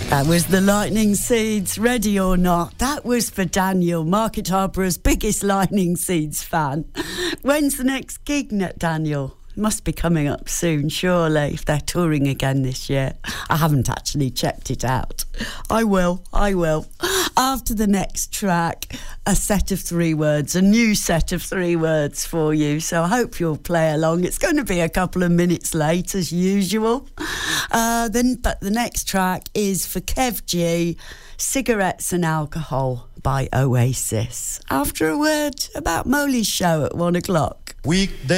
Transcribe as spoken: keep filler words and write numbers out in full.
That was the Lightning Seeds, Ready or Not. That was for Daniel, Market Harbour's biggest Lightning Seeds fan. When's the next gig, Daniel? Must be coming up soon, surely, if they're touring again this year. I haven't actually checked it out. I will, I will. After the next track, a set of three words, a new set of three words for you. So I hope you'll play along. It's going to be a couple of minutes late, as usual. Uh, then, but the next track is for Kev G, Cigarettes and Alcohol by Oasis. After a word about Molly's show at one o'clock. Weekday.